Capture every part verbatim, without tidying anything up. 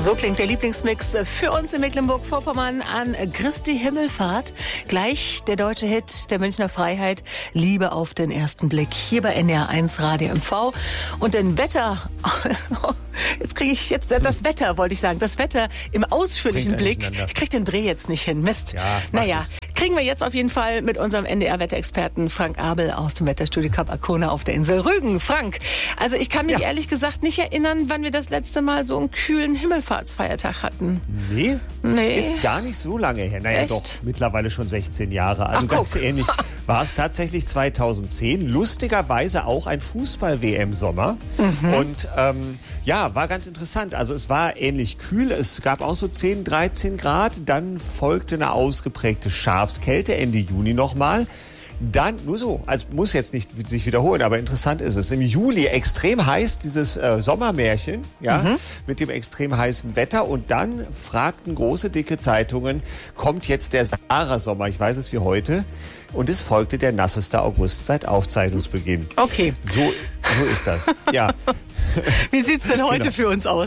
So klingt der Lieblingsmix für uns in Mecklenburg-Vorpommern an Christi Himmelfahrt. Gleich der deutsche Hit der Münchner Freiheit, Liebe auf den ersten Blick, hier bei N D R eins Radio M V. Und den Wetter, jetzt kriege ich jetzt das Wetter, wollte ich sagen, das Wetter im ausführlichen Blick. Ich kriege den Dreh jetzt nicht hin, Mist. Ja, naja, nicht. Kriegen wir jetzt auf jeden Fall mit unserem N D R-Wetterexperten Frank Abel aus dem Wetterstudio Kap Arkona auf der Insel Rügen. Frank, also ich kann mich ja. ehrlich gesagt nicht erinnern, wann wir das letzte Mal so einen kühlen Himmelfahrtsfeiertag hatten. Nee, nee. Ist gar nicht so lange her. Naja, Echt? doch, mittlerweile schon sechzehn Jahre. Also Ach, ganz guck. ähnlich war es tatsächlich zweitausendzehn. Lustigerweise auch ein Fußball-W M-Sommer. Mhm. Und ähm, ja, war ganz interessant. Also es war ähnlich kühl. Es gab auch so zehn, dreizehn Grad. Dann folgte eine ausgeprägte Schafskälte Ende Juni nochmal. Dann, nur so, also muss jetzt nicht sich wiederholen, aber interessant ist es. Im Juli extrem heiß, dieses äh, Sommermärchen, ja, mhm. mit dem extrem heißen Wetter. Und dann fragten große, dicke Zeitungen, kommt jetzt der Sahara-Sommer? Ich weiß es wie heute. Und es folgte der nasseste August seit Aufzeichnungsbeginn. Okay. So, so ist das, ja. Wie sieht's denn heute genau. für uns aus?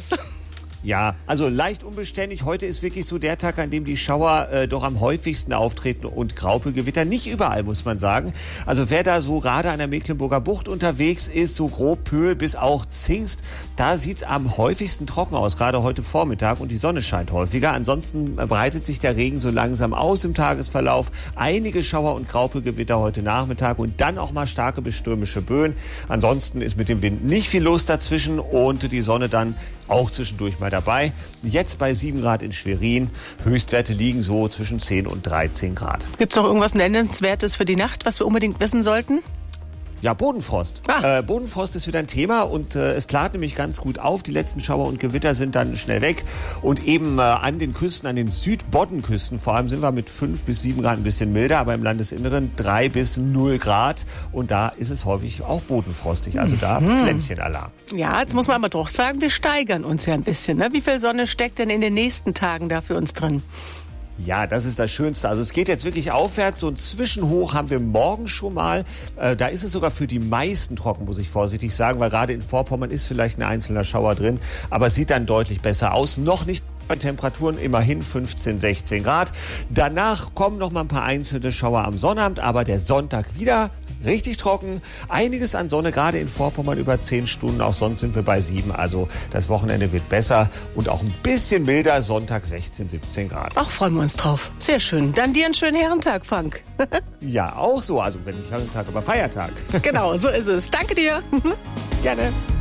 Ja, also leicht unbeständig. Heute ist wirklich so der Tag, an dem die Schauer äh, doch am häufigsten auftreten und Graupelgewitter. Nicht überall, muss man sagen. Also wer da so gerade an der Mecklenburger Bucht unterwegs ist, so grob Pöhl bis auch Zingst, da sieht's am häufigsten trocken aus, gerade heute Vormittag, und die Sonne scheint häufiger. Ansonsten breitet sich der Regen so langsam aus im Tagesverlauf. Einige Schauer und Graupelgewitter heute Nachmittag und dann auch mal starke bis stürmische Böen. Ansonsten ist mit dem Wind nicht viel los dazwischen und die Sonne dann auch zwischendurch mal dabei. Jetzt bei sieben Grad in Schwerin. Höchstwerte liegen so zwischen zehn und dreizehn Grad. Gibt's noch irgendwas Nennenswertes für die Nacht, was wir unbedingt wissen sollten? Ja, Bodenfrost. Ah. Äh, Bodenfrost ist wieder ein Thema und äh, es klart nämlich ganz gut auf. Die letzten Schauer und Gewitter sind dann schnell weg. Und eben äh, an den Küsten, an den Südboddenküsten vor allem sind wir mit fünf bis sieben Grad ein bisschen milder, aber im Landesinneren drei bis null Grad. Und da ist es häufig auch bodenfrostig. Also da mhm. Pflänchenalarm. Ja, jetzt muss man aber doch sagen, wir steigern uns ja ein bisschen. Ne? Wie viel Sonne steckt denn in den nächsten Tagen da für uns drin? Ja, das ist das Schönste. Also es geht jetzt wirklich aufwärts. So ein Zwischenhoch haben wir morgen schon mal. Äh, da ist es sogar für die meisten trocken, muss ich vorsichtig sagen, weil gerade in Vorpommern ist vielleicht ein einzelner Schauer drin. Aber es sieht dann deutlich besser aus. Noch nicht bei Temperaturen immerhin fünfzehn, sechzehn Grad. Danach kommen noch mal ein paar einzelne Schauer am Sonnabend, aber der Sonntag wieder richtig trocken. Einiges an Sonne, gerade in Vorpommern über zehn Stunden. Auch sonst sind wir bei sieben. Also das Wochenende wird besser und auch ein bisschen milder. Sonntag sechzehn, siebzehn Grad. Ach, freuen wir uns drauf. Sehr schön. Dann dir einen schönen Herrentag, Frank. Ja, auch so. Also wenn nicht Herrentag, aber Feiertag. Genau, so ist es. Danke dir. Gerne.